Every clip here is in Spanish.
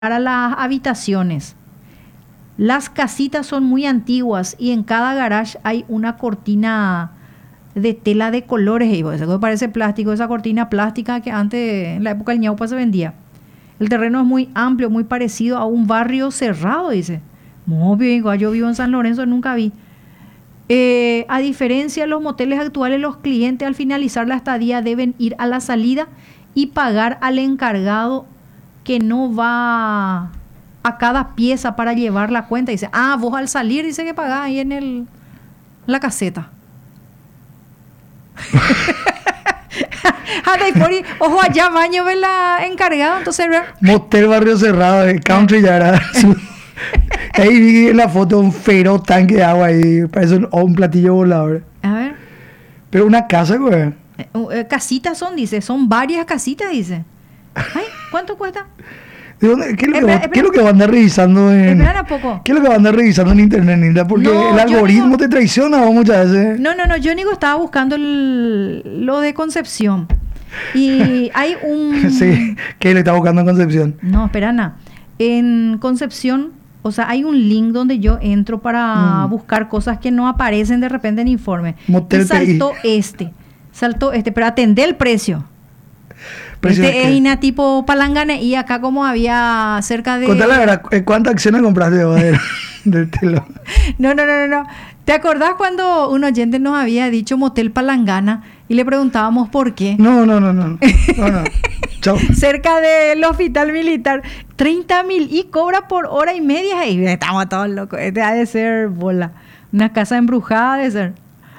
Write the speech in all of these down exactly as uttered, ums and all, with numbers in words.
para las habitaciones. Las casitas son muy antiguas y en cada garage hay una cortina de tela de colores. Y eso parece plástico, esa cortina plástica que antes, en la época del ñaupa, se vendía. El terreno es muy amplio, muy parecido a un barrio cerrado, dice. Obvio, yo vivo en San Lorenzo, nunca vi. Eh, a diferencia de los moteles actuales, los clientes al finalizar la estadía deben ir a la salida y pagar al encargado que no va a cada pieza para llevar la cuenta. Dice, ah, vos al salir dice que pagás ahí en el, la caseta. Ojo, allá baño de la encargada, entonces... Motel Barrio Cerrado, de country ya era. Ahí vi en la foto un feroz tanque de agua ahí, parece un, un platillo volador. A ver. Pero una casa, güey. Eh, eh, casitas son, dice, son varias casitas, dice. Ay, ¿cuánto cuesta? ¿De dónde? ¿Qué es lo, Espera, que, espera. ¿Qué es lo que va a andar revisando en... Espera un poco. ¿Qué es lo que va a andar revisando en internet, Nilda? Porque No, el yo algoritmo digo- te traiciona ¿o? Muchas veces. No, no, no, yo Nico estaba buscando el- lo de Concepción. Y hay un... Sí, que le está buscando en Concepción. No, espera, nada. En Concepción, o sea, hay un link donde yo entro para Mm. buscar cosas que no aparecen de repente en informe. Motel y saltó este. Saltó este, pero atendé el precio. ¿Precio de Este qué? es Ina tipo Palangane y acá como había cerca de... Contá la verdad, eh, ¿cuántas acciones compraste vos del, del telón? No, no, no, no, no. ¿Te acordás cuando un oyente nos había dicho Motel Palangana y le preguntábamos por qué? No, no, no, no. No, no. Chao. Cerca del hospital militar, treinta mil y cobra por hora y media. Y estamos todos locos. Este ha de ser bola. Una casa embrujada ha de ser.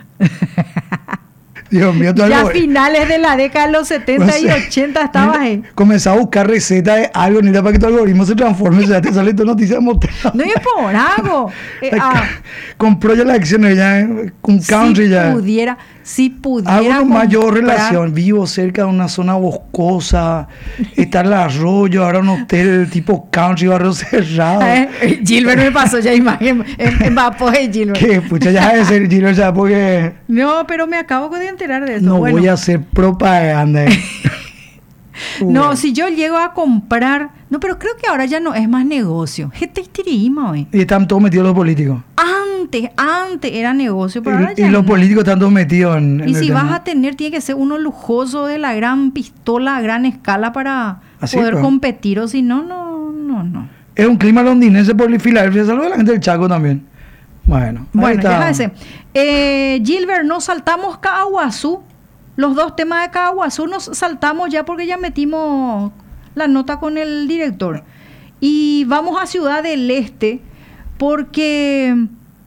Dios mío, tú Ya algo... finales de la década de los setenta No sé. y ochenta estabas ahí. Comenzá a buscar recetas de algo, Nilda, para que tu algoritmo se transforme. O sea, te sale tu noticia de motel. No es por algo. Eh, ah, Compró ya las acciones ya, eh, con country si ya. pudiera, si pudiera Hago una mayor comprar- relación. Vivo cerca de una zona boscosa. Está el arroyo, ahora un hotel tipo country, barrio cerrado. Eh, Gilbert me pasó ya imagen en, en Vapo de Gilbert. Que pucha, ya debe ser Gilbert, ya, porque No, pero me acabo de enterar de eso. no Bueno, voy a hacer propaganda. no, Bueno. si yo llego a comprar, no, pero creo que ahora ya no es más negocio. Gente estirima, hoy. Y están todos metidos los políticos. Antes, antes era negocio, pero ahora Y, ya y los no. políticos están todos metidos en, en Y el si tema. vas a tener, tiene que ser uno lujoso de la gran pistola a gran escala para Así, poder pues. competir, o si no, no, no, no. Es un clima londinense por Filadelfia. Saludos a la gente del Chaco también. Bueno, ahí Bueno, está. deja ese. Eh, Gilbert, nos saltamos Caguazú. Los dos temas de Caguazú nos saltamos ya porque ya metimos la nota con el director. Y vamos a Ciudad del Este porque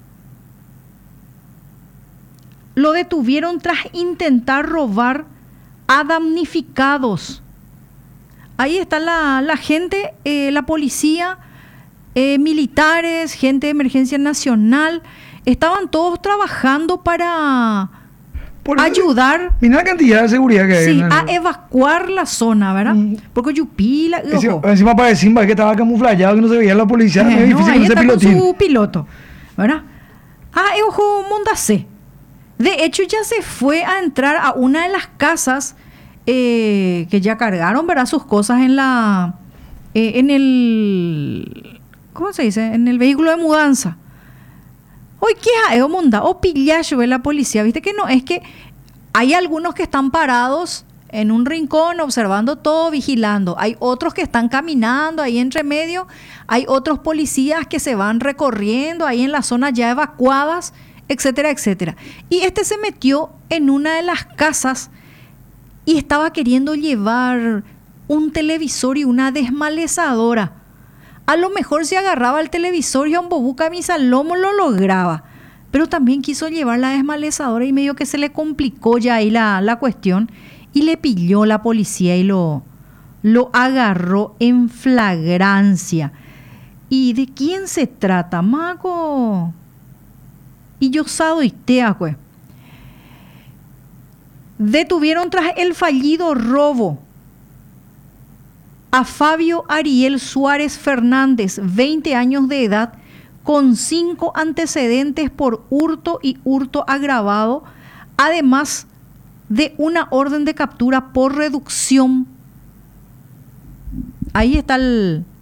lo detuvieron tras intentar robar a damnificados. Ahí está la, la gente, eh, la policía, eh, militares, gente de emergencia nacional. Estaban todos trabajando para Por eso- ayudar, Mira la cantidad de seguridad que hay. sí, en el- a evacuar la zona, ¿verdad? Mm. Porque Yupila, Encima, ojo, encima para Simba que estaba camuflado, que no se veía la policía. eh, es no, difícil ahí con ese está con pilotín. su piloto, ¿verdad? Ah, eh, ojo, Mondacé. De hecho, ya se fue a entrar a una de las casas eh, que ya cargaron, ¿verdad? Sus cosas en la, eh, en el, ¿cómo se dice? En el vehículo de mudanza. Hoy, ¿qué es eso, monda? O pillacho de la policía, ¿viste? Que no, es que hay algunos que están parados en un rincón observando todo, vigilando. Hay otros que están caminando ahí entre medio. Hay otros policías que se van recorriendo ahí en las zonas ya evacuadas, etcétera, etcétera. Y este se metió en una de las casas y estaba queriendo llevar un televisor y una desmalezadora. A lo mejor si agarraba el televisor y a un bobú camisa lomo lo lograba. Pero también quiso llevar la desmalezadora y medio que se le complicó ya ahí la, la cuestión. Y le pilló la policía y lo, lo agarró en flagrancia. ¿Y de quién se trata, mago? Y yo sado y teacue. Detuvieron tras el fallido robo a Fabio Ariel Suárez Fernández, veinte años de edad, con cinco antecedentes por hurto y hurto agravado, además de una orden de captura por reducción. Ahí está el,